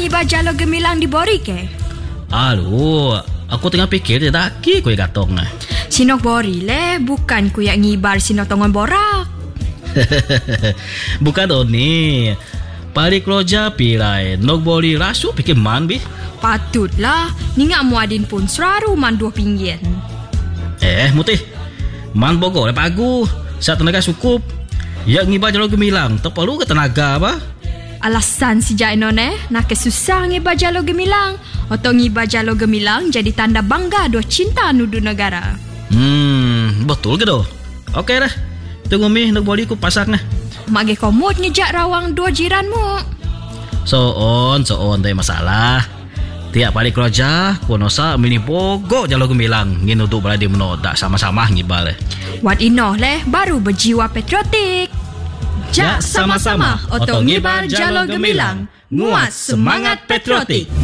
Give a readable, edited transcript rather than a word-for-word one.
ngibar jalo gemilang di bori ke? Aduh, aku tengah fikir dia daki kau gatong. Sinok bori le, bukan ku yang ngibar sinok tongon borak. Bukan Oni. Pari keloja pilai nok bori rasu fikir man bi. Patutlah, ni ngak muadin pun seraru man 2 pinggan. Mutih. Man Bogor pagu. Saat tenaga cukup. Ya ngibar jalo gemilang, tak perlu ke tenaga apa? Alasan si Jaino nak kesusah ngibar jalo gemilang. Atau ngibar jalo gemilang jadi tanda bangga do cinta nudu negara. Betul ke doh? Okey dah. Tunggu mi nak bori ku pasak nah. Mak komod ngejak rawang 2 jiranmu. So on tak masalah. Tiap hari kerja, konosa mini Bogor jalo gemilang. Ngin untuk berada menodak sama-sama ngibal. Wat inoh leh baru berjiwa patriotik. Jak sama-sama otong ngibar jalo gemilang. Nguat semangat patriotik.